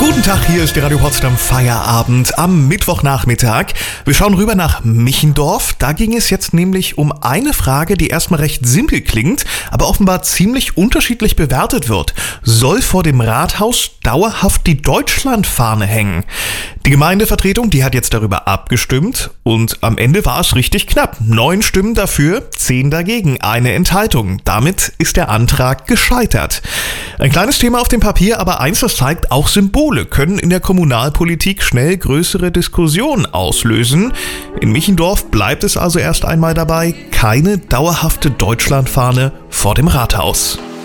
Guten Tag, hier ist der Radio Potsdam Feierabend am Mittwochnachmittag. Wir schauen rüber nach Michendorf. Da ging es jetzt nämlich um eine Frage, die erstmal recht simpel klingt, aber offenbar ziemlich unterschiedlich bewertet wird. Soll vor dem Rathaus dauerhaft die Deutschlandfahne hängen? Die Gemeindevertretung, die hat jetzt darüber abgestimmt und am Ende war es richtig knapp. 9 Stimmen dafür, 10 dagegen, eine Enthaltung. Damit ist der Antrag gescheitert. Ein kleines Thema auf dem Papier, aber eins, das zeigt, auch Symbole können in der Kommunalpolitik schnell größere Diskussionen auslösen. In Michendorf bleibt es also erst einmal dabei, keine dauerhafte Deutschlandfahne vor dem Rathaus.